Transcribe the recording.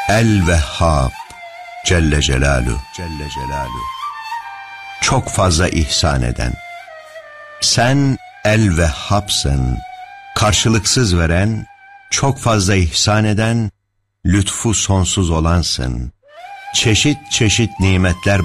El-Vehhab Celle Celaluhu. Çok fazla ihsan eden. Sen El-Vehhab'sın, karşılıksız veren, çok fazla ihsan eden, lütfu sonsuz olansın. Çeşit çeşit nimetler